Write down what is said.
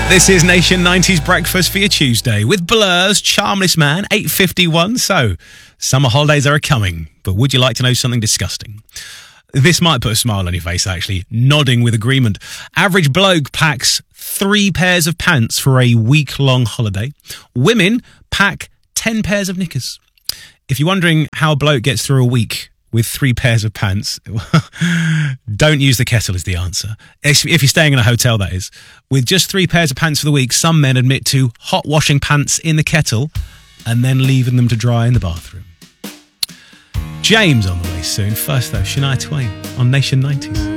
This is Nation 90s Breakfast for your Tuesday with Blur's Charmless Man, 8:51. So, summer holidays are coming, but would you like to know something disgusting? This might put a smile on your face, actually, nodding with agreement. Average bloke packs 3 pairs of pants for a week-long holiday. Women pack 10 pairs of knickers. If you're wondering how a bloke gets through a week with 3 pairs of pants, don't use the kettle is the answer. If you're staying in a hotel, that is. With just 3 pairs of pants for the week, some men admit to hot washing pants in the kettle and then leaving them to dry in the bathroom. James on the way soon. First though, Shania Twain on Nation 90s.